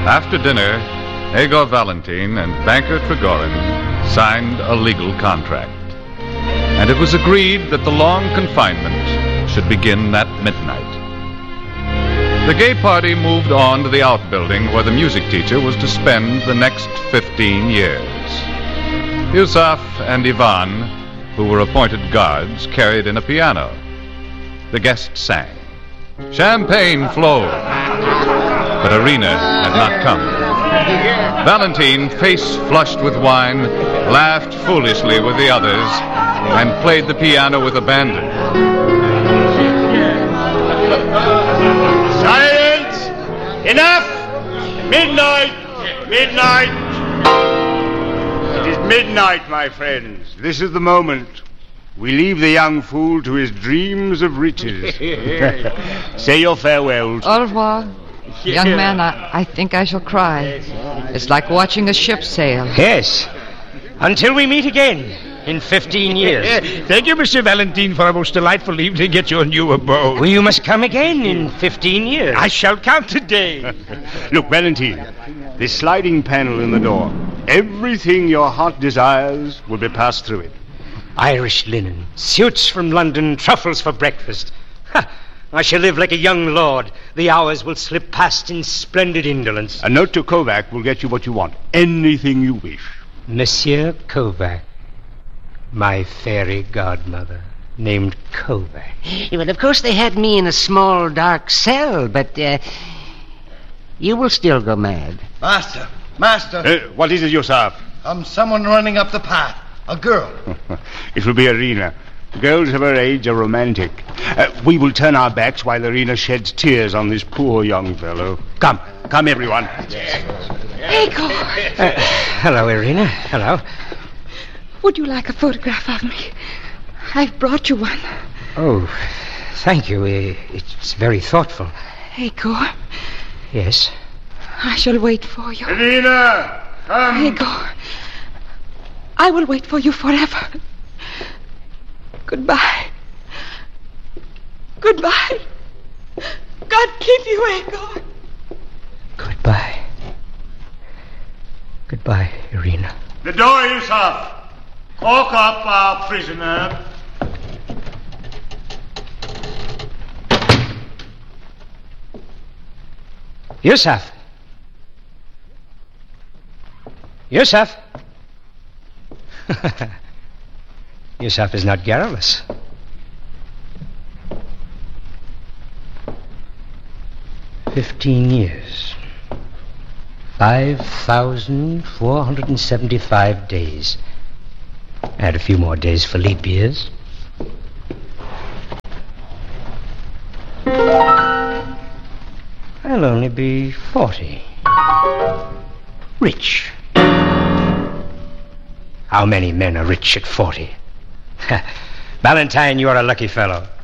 After dinner, Egor Valentin and banker Trigorin signed a legal contract. And it was agreed that the long confinement should begin at midnight. The gay party moved on to the outbuilding where the music teacher was to spend the next 15 years. Yusuf and Ivan, who were appointed guards, carried in a piano. The guests sang. Champagne flowed, but Irina had not come. Valentin, face flushed with wine, laughed foolishly with the others and played the piano with abandon. Silence! Enough! Midnight! Midnight! It is midnight, my friends. This is the moment. We leave the young fool to his dreams of riches. Say your farewells. Au revoir. Young man, I think I shall cry. It's like watching a ship sail. Yes. Until we meet again in 15 years. Thank you, Mr. Valentin, for a most delightful evening at your new abode. Well, you must come again in 15 years. I shall count the days. Look, Valentin, this sliding panel in the door. Everything your heart desires will be passed through it. Irish linen, suits from London, truffles for breakfast. Ha! I shall live like a young lord. The hours will slip past in splendid indolence. A note to Kovac will get you what you want. Anything you wish. Monsieur Kovac, my fairy godmother, named Kovac. Well, of course they had me in a small, dark cell, but you will still go mad. Master. What is it, Yusuf? Someone running up the path. A girl. It will be Irina. Girls of her age are romantic. We will turn our backs while Irina sheds tears on this poor young fellow. Come, everyone. Egor! Hello, Irina. Hello. Would you like a photograph of me? I've brought you one. Oh, thank you. It's very thoughtful. Egor. Yes? I shall wait for you. Irina, come. Egor. I will wait for you forever. Goodbye. Goodbye. God keep you, Egor. Goodbye. Goodbye, Irina. The door is off. Cork up our prisoner. Yusuf. Yusuf. Yusuf is not garrulous. "15 years. 5,475 days. Add a few more days for leap years. I'll only be 40. Rich. How many men are rich at 40? Valentine, you are a lucky fellow.